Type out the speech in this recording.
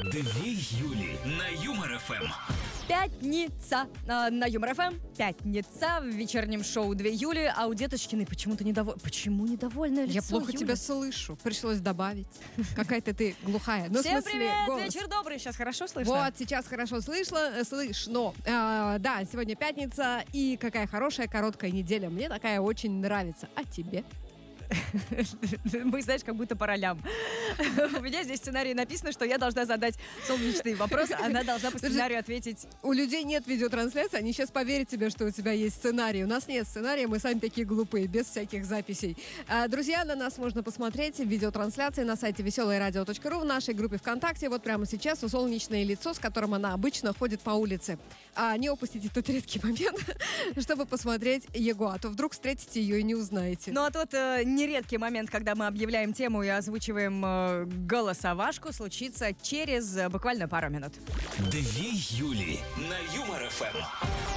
Две Юли на Юмор ФМ. Пятница на Юмор ФМ. Пятница в вечернем шоу 2 Юли. А у Деточкиной почему-то недовольна. Почему недовольное лицо, Я плохо Юля? тебя слышу. Пришлось добавить. Какая-то ты глухая. Ну, в Всем смысле, привет, голос. вечер добрый. Сейчас хорошо слышно? Вот, сейчас хорошо слышно. Да, сегодня пятница, и какая хорошая короткая неделя. Мне такая очень нравится. А тебе? Мы, знаешь, как будто по ролям. У меня здесь в сценарии написано, что я должна задать солнечный вопрос, а она должна по сценарию ответить. У людей нет видеотрансляции, они сейчас поверят тебе, что у тебя есть сценарий. У нас нет сценария, мы сами такие глупые, без всяких записей. Друзья, на нас можно посмотреть в видеотрансляции на сайте веселоерадио.ру, в нашей группе ВКонтакте. Вот прямо сейчас у солнечное лицо, с которым она обычно ходит по улице. Не упустите тот редкий момент, чтобы посмотреть его, а то вдруг встретите ее и не узнаете. Ну а тот нередкий момент, когда мы объявляем тему и озвучиваем голосовашку, случится через буквально пару минут. 2 Юли на Юмор ФМ.